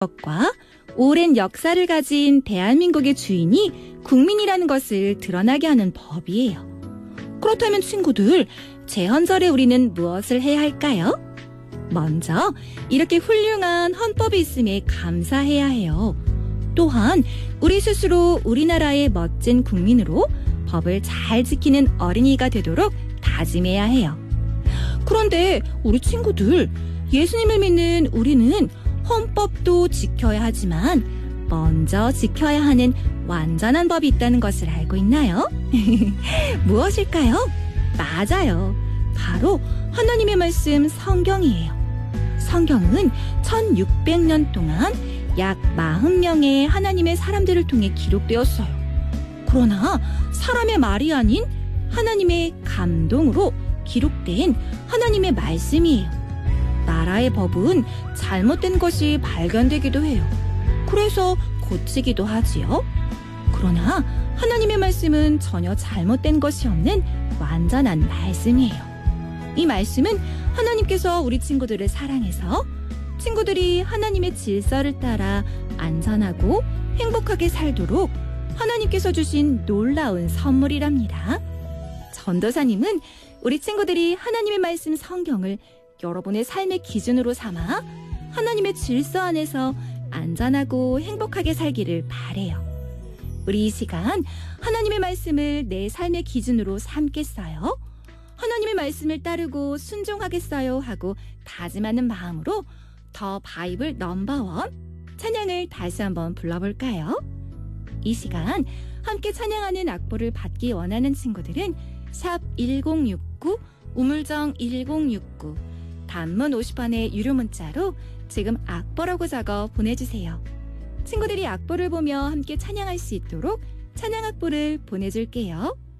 것과 오랜 역사를 가진 대한민국의 주인이 국민이라는 것을 드러나게 하는 법이에요. 그렇다면 친구들, 제헌절에 우리는 무엇을 해야 할까요? 먼저 이렇게 훌륭한 헌법이 있음에 감사해야 해요. 또한 우리 스스로 우리나라의 멋진 국민으로 법을 잘 지키는 어린이가 되도록 다짐해야 해요. 그런데 우리 친구들, 예수님을 믿는 우리는 헌법도 지켜야 하지만 먼저 지켜야 하는 완전한 법이 있다는 것을 알고 있나요? 무엇일까요? 맞아요. 바로 하나님의 말씀 성경이에요. 성경은 1600년 동안 약 40명의 하나님의 사람들을 통해 기록되었어요. 그러나 사람의 말이 아닌 하나님의 감동으로 기록된 하나님의 말씀이에요. 나라의 법은 잘못된 것이 발견되기도 해요. 그래서 고치기도 하지요. 그러나 하나님의 말씀은 전혀 잘못된 것이 없는 완전한 말씀이에요. 이 말씀은 하나님께서 우리 친구들을 사랑해서 친구들이 하나님의 질서를 따라 안전하고 행복하게 살도록 하나님께서 주신 놀라운 선물이랍니다. 전도사님은 우리 친구들이 하나님의 말씀 성경을 여러분의 삶의 기준으로 삼아 하나님의 질서 안에서 안전하고 행복하게 살기를 바래요. 우리 이 시간 하나님의 말씀을 내 삶의 기준으로 삼겠어요? 하나님의 말씀을 따르고 순종하겠어요 하고 다짐하는 마음으로 더 바이블 넘버원 찬양을 다시 한번 불러볼까요? 이 시간 함께 찬양하는 악보를 받기 원하는 친구들은 샵 1069 우물정 1069 단문 50원의 유료 문자로 지금 악보라고 적어 보내주세요. 친구들이 악보를 보며 함께 찬양할 수 있도록 찬양 악보를 보내줄게요.